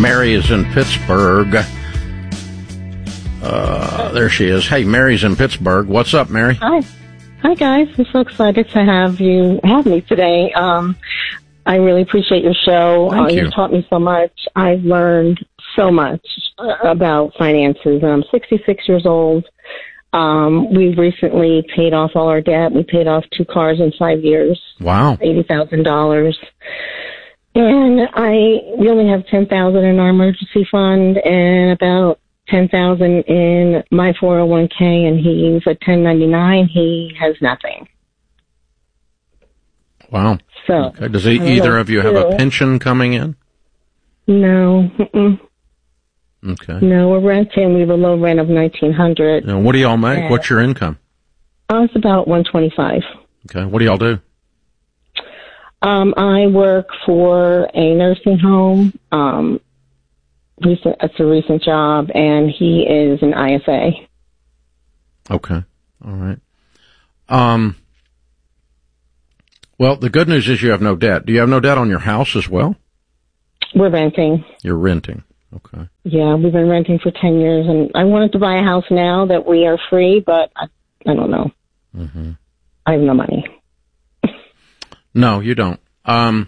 Mary is in Pittsburgh. There she is. Hey, Mary's in Pittsburgh. What's up, Mary? Hi. Hi, guys. I'm so excited to have me today. I really appreciate your show. Thank you. You've taught me so much. I've learned so much about finances. I'm 66 years old. We've recently paid off all our debt. We paid off 2 cars in 5 years. Wow. $80,000. And we only have $10,000 in our emergency fund and about $10,000 in my 401k, and he's a 1099. He has nothing. Wow. So, okay. Does either of you have a pension coming in? No. Mm-mm. Okay. No, we're renting. We have a low rent of $1,900. Now, what do y'all make? What's your income? It's about $125. Okay. What do y'all do? I work for a nursing home. It's a recent job, and he is an ISA. Okay. All right. Well, the good news is you have no debt. Do you have no debt on your house as well? We're renting. You're renting. Okay. Yeah, we've been renting for 10 years, and I wanted to buy a house now that we are free, but I don't know. Mm-hmm. I have no money. No, you don't. Wow.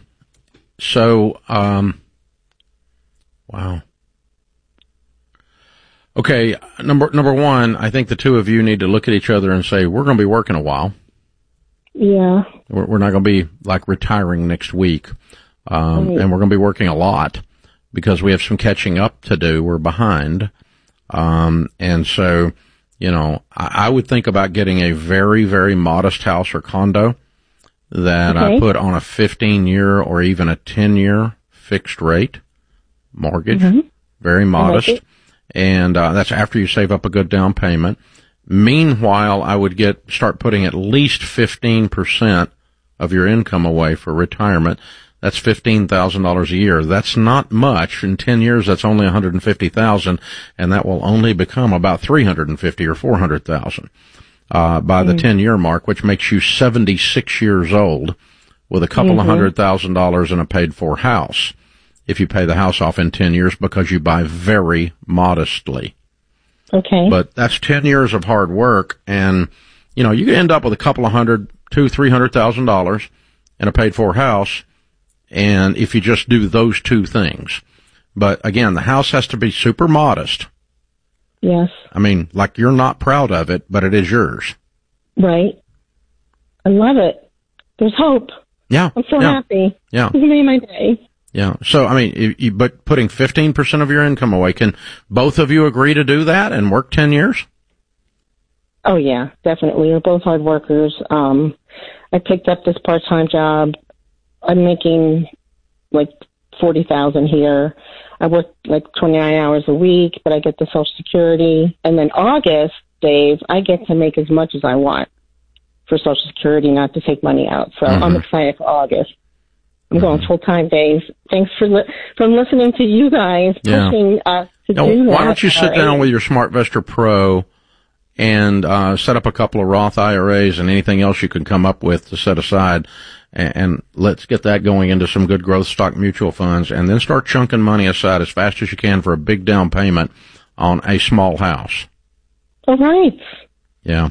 Okay, number one, I think the two of you need to look at each other and say, we're going to be working a while. Yeah. We're not going to be like retiring next week. And we're going to be working a lot because we have some catching up to do. We're behind. And so, I would think about getting a very, very modest house or condo that I put on a 15-year or even a 10-year fixed rate mortgage. Mm-hmm. Very modest. And that's after you save up a good down payment. Meanwhile, I would start putting at least 15% of your income away for retirement. That's $15,000 a year. That's not much. In 10 years, that's only $150,000, and that will only become about $350,000 or $400,000 by the 10-year mark, which makes you 76 years old with a couple of $100,000 in a paid-for house. If you pay the house off in 10 years because you buy very modestly. Okay. But that's 10 years of hard work, and, you could end up with a couple of $200,000-$300,000 in a paid-for house, and if you just do those two things. But, again, the house has to be super modest. Yes. I mean, like you're not proud of it, but it is yours. Right. I love it. There's hope. Yeah. I'm so happy. Yeah. This made my day. Yeah. So, I mean, but putting 15% of your income away, can both of you agree to do that and work 10 years? Oh, yeah, definitely. We're both hard workers. I picked up this part-time job. I'm making like $40,000 here. I work like 29 hours a week, but I get the Social Security. And then August, Dave, I get to make as much as I want for Social Security, not to take money out. So I'm excited for August. I'm going full-time, Dave. Thanks for listening to you guys pushing us to do that. Why don't you sit down with your SmartVestor Pro and set up a couple of Roth IRAs and anything else you can come up with to set aside, and let's get that going into some good growth stock mutual funds, and then start chunking money aside as fast as you can for a big down payment on a small house. All right. Yeah,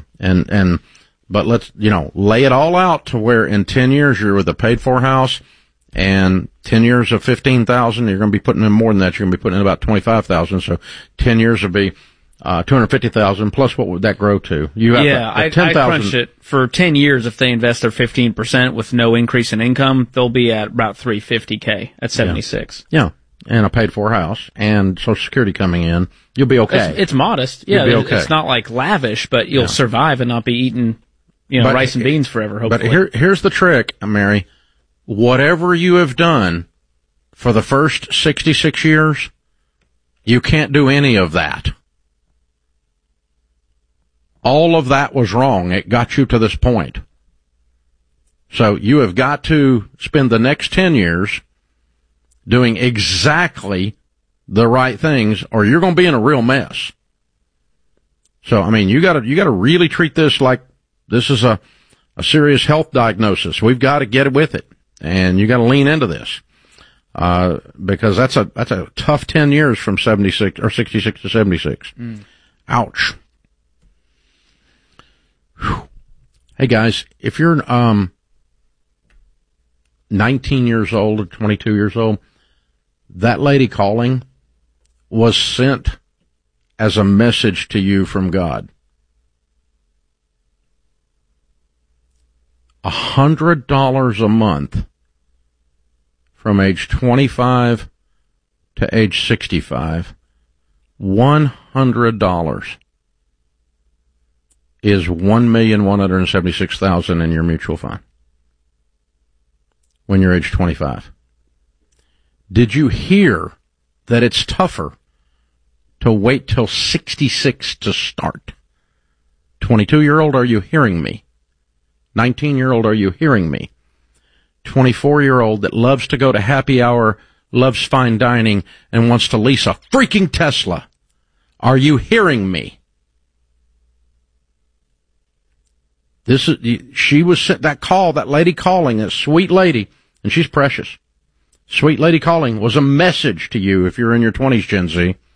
but let's, lay it all out to where in 10 years you're with a paid-for house, and 10 years of $15,000, you're going to be putting in more than that. You're going to be putting in about $25,000. So 10 years would be $250,000. Plus, what would that grow to? You have I crunched it for 10 years. If they invest their 15% with no increase in income, they'll be at about $350K at 76. Yeah, and a paid-for house and Social Security coming in, you'll be okay. It's modest. Yeah, you'll be okay. It's not like lavish, but you'll survive and not be eating, rice and beans forever. Hopefully. But here's the trick, Mary. Whatever you have done for the first 66 years, you can't do any of that. All of that was wrong. It got you to this point. So you have got to spend the next 10 years doing exactly the right things, or you're going to be in a real mess. So, I mean, you got to really treat this like this is a serious health diagnosis. We've got to get with it. And you got to lean into this. because that's a tough 10 years from 66 or 66 to 76. Ouch. Whew. Hey guys, if you're 19 years old or 22 years old, that lady calling was sent as a message to you from God. $100 a month from age 25 to age 65. $100 is $1,176,000 in your mutual fund when you're age 25. Did you hear that it's tougher to wait till 66 to start? 22-year-old, are you hearing me? 19-year-old, are you hearing me? 24-year-old that loves to go to happy hour, loves fine dining, and wants to lease a freaking Tesla. Are you hearing me? She was sent that call, that lady calling, that sweet lady, and she's precious. Sweet lady calling was a message to you if you're in your 20s, Gen Z.